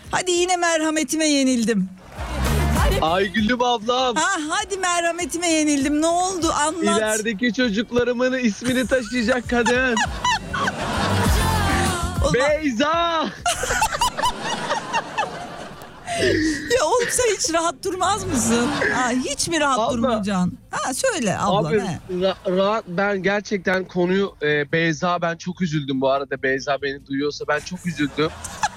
Hadi yine merhametime yenildim. Aygül'üm ablam. Hadi merhametime yenildim. Ne oldu? Anlat. İlerideki çocuklarımın ismini taşıyacak kadın. Beyza. Ya oğlum sen hiç rahat durmaz mısın? Hiç mi rahat durmayacaksın? Söyle abla. Abi rahat, ben gerçekten konuyu Beyza, ben çok üzüldüm bu arada. Beyza beni duyuyorsa ben çok üzüldüm.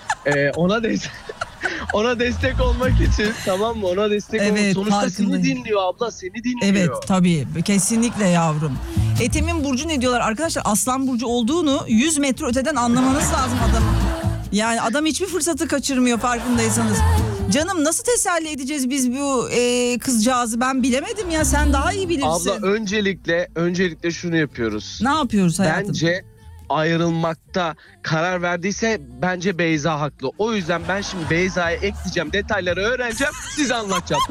Ona destek olmak için, tamam mı? Ona destek olmak. Sonuçta seni dinliyor abla, seni dinliyor. Evet tabii, kesinlikle yavrum. Etemin burcu ne diyorlar arkadaşlar? Aslan burcu olduğunu 100 metre öteden anlamanız lazım adamın. Yani adam hiçbir fırsatı kaçırmıyor farkındaysanız. Canım nasıl teselli edeceğiz biz bu kızcağızı, ben bilemedim ya, sen daha iyi bilirsin. Abla öncelikle şunu yapıyoruz. Ne yapıyoruz hayatım? Bence ayrılmakta karar verdiyse bence Beyza haklı. O yüzden ben şimdi Beyza'ya ekleyeceğim, detayları öğreneceğim, size anlatacağım.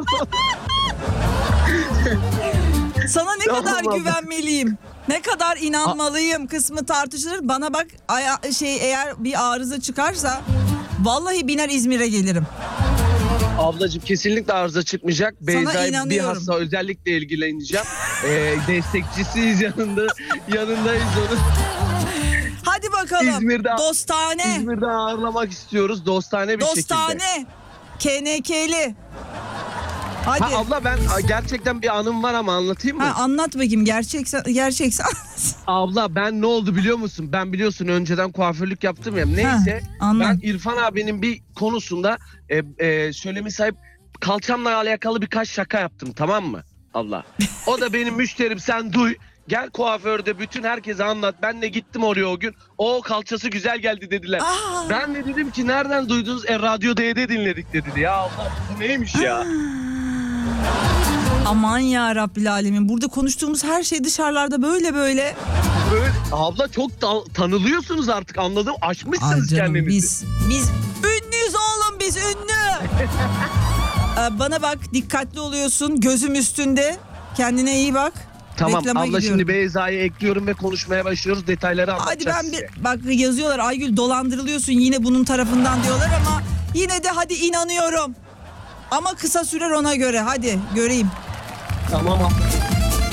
Sana ne kadar güvenmeliyim? Ne kadar inanmalıyım kısmı tartışılır. Bana bak, eğer bir arıza çıkarsa vallahi biner İzmir'e gelirim. Ablacığım kesinlikle arıza çıkmayacak. Beyza'yı bir hasta özellikle ilgileneceğim. Destekçisiyiz, yanındayız onun. Hadi bakalım. Dostane. İzmir'de ağırlamak istiyoruz. Dostane bir şekilde. Dostane. KNK'li. Hadi. Abla ben gerçekten bir anım var ama anlatayım mı? Anlat bakayım, gerçekse. Abla ben ne oldu biliyor musun? Ben biliyorsun önceden kuaförlük yaptım ya. Neyse ben İrfan abinin bir konusunda söylemi sahip kalçamla alakalı birkaç şaka yaptım, tamam mı abla? O da benim müşterim, sen duy. Gel kuaförde bütün herkese anlat. Ben de gittim oraya o gün. O kalçası güzel geldi dediler. Ben de dedim ki nereden duydunuz? Radyo D'de dinledik dedi. Ya Allah, bu neymiş ya? Aman ya Rabbil Alemin. Burada konuştuğumuz her şey dışarılarda böyle. Abla çok tanılıyorsunuz artık, anladım. Aşmışsınız kendinizi. Biz ünlüyüz oğlum, biz ünlü. Bana bak, dikkatli oluyorsun. Gözüm üstünde. Kendine iyi bak. Tamam reklama abla gidiyorum. Şimdi Beyza'yı ekliyorum ve konuşmaya başlıyoruz. Detayları anlatacağız. Hadi bak yazıyorlar, Aygül dolandırılıyorsun yine bunun tarafından diyorlar ama yine de hadi inanıyorum. Ama kısa sürer ona göre, hadi göreyim. Tamam abla.